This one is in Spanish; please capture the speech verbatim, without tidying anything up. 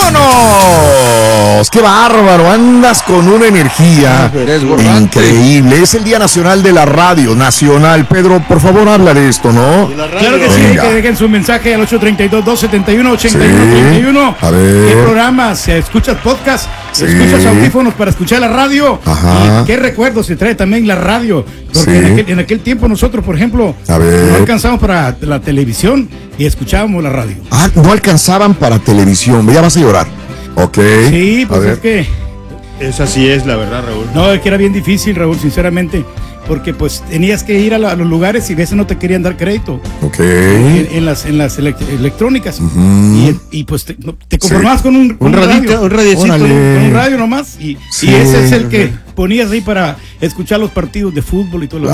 ¡Vámonos! ¡Qué bárbaro! Andas con una energía increíble. Es el Día Nacional de la Radio Nacional. Pedro, por favor, habla de esto, ¿no? Claro que sí, Venga. que dejen su mensaje al ocho tres dos, dos siete uno, ocho uno tres uno. A ver. ¿Qué programas? ¿Escuchas podcast? Sí. ¿Escuchas audífonos para escuchar la radio? Ajá. ¿Y qué recuerdos se trae también la radio? Porque Sí. en, aquel, en aquel tiempo nosotros, por ejemplo, A ver. no alcanzamos para la televisión y escuchábamos la radio. Ah, no alcanzaban para televisión. Ya vas a llorar. Ok. Sí, A pues ver. es que... Esa sí es la verdad, Raúl. No, es que era bien difícil, Raúl, sinceramente. Porque pues tenías que ir a, la- a los lugares y a veces no te querían dar crédito. Ok. En, en las, en las elect- electrónicas. Ujú. y, y, pues te, no, te conformabas Sí. con un, con Un radito, radio, un radiecito. Órale. con un radio nomás. Y, Sí. y ese es el que ponías ahí para escuchar los partidos de fútbol y todo lo